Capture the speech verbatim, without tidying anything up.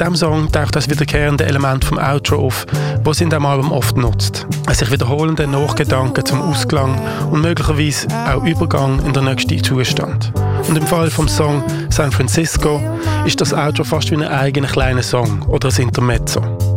diesem Song taucht das wiederkehrende Element vom Outro auf, das es in diesem Album oft nutzt. Ein sich wiederholender Nachgedanke zum Ausklang und möglicherweise auch Übergang in den nächsten Zustand. Und im Fall vom Song San Francisco ist das Outro fast wie ein eigener kleiner Song oder ein Intermezzo.